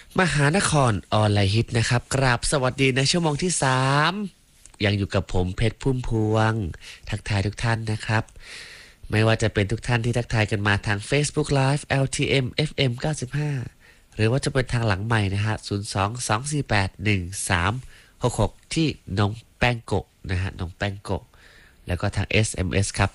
มหานครออนไลน์ฮิตนะครับกราบสวัสดีในชั่วโมงที่3ยังอยู่กับผมเพชรพุ่มพวงทักทายทุกท่านนะครับไม่ว่าจะเป็นทุกท่านที่ทักทายกันมาทาง Facebook Live LTM FM 95หรือว่าจะเป็นทางหลังใหม่นะฮะ02-248-1366ที่น้องแป้งโกะนะฮะน้องแป้งโกะแล้วก็ทาง SMS ครับ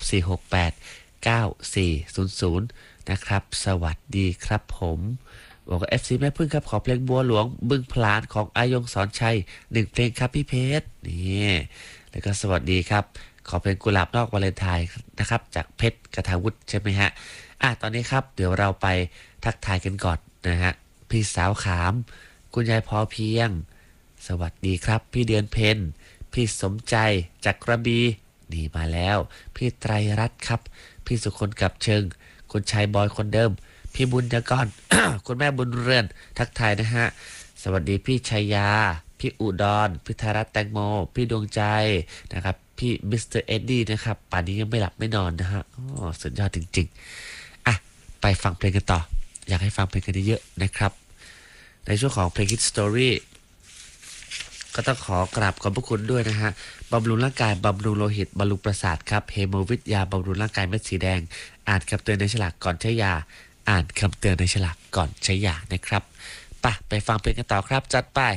468-9400นะครับสวัสดีครับผมบอกว่า FC แม่พึ่งครับขอเพลงบัวหลวงบึงพลานของอายงสอนชัย1เพลงครับพี่เพชรนี่แล้วก็สวัสดีครับขอเพลงกุหลาบนอกวาเลนไทน์นะครับจากเพชรกทาวุฒิใช่ไหมฮะตอนนี้ครับเดี๋ยวเราไปทักทายกันก่อนนะฮะพี่สาวขามคุณยายพอเพียงสวัสดีครับพี่เดือนเพ็ญพี่สมใจจากกระบี่นี่มาแล้วพี่ไตรรัตน์ครับพี่สุคนกับเชิงคุณชายบอยคนเดิมพี่บุญยกร คุณแม่บุญเรือนทักทายนะฮะสวัสดีพี่ชัยยาพี่อุดรพี่ธารัตน์แตงโมพี่ดวงใจนะครับพี่มิสเตอร์เอ็ดดี้นะครับป่านนี้ยังไม่หลับไม่นอนนะฮะสุดยอดจริงๆไปฟังเพลงกันต่ออยากให้ฟังเพลงกันเยอะๆนะครับในช่วงของเพลง Hit Story ก็ต้องขอกราบขอบพระคุณด้วยนะฮะบำรุงร่างกายบำรุงโลหิตบำรุงประสาทครับเฮโมวิทยาบำรุงร่างกายเม็ดสีแดงอ่านคำเตือนในฉลากก่อนใช้ยาอ่านคำเตือนในฉลากก่อนใช้ยานะครับไปฟังเพลงกันต่อครับจัดไป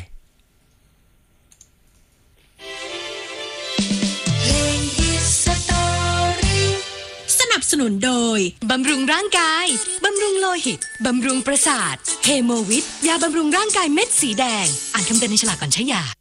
สนับสนุนโดยบำรุงร่างกายบำรุงโลหิตบำรุงประสาทเฮโมวิทยาบำรุงร่างกายเม็ดสีแดงอ่านคำเตือนในฉลากก่อนใช้ยา